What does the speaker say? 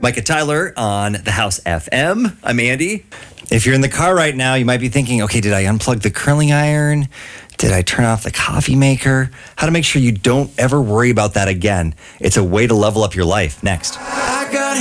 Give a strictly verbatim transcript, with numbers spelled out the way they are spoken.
Micah Tyler on the House F M. I'm Andy. If you're in the car right now, you might be thinking, okay, did I unplug the curling iron? Did I turn off the coffee maker? How to make sure you don't ever worry about that again. It's a way to level up your life. Next.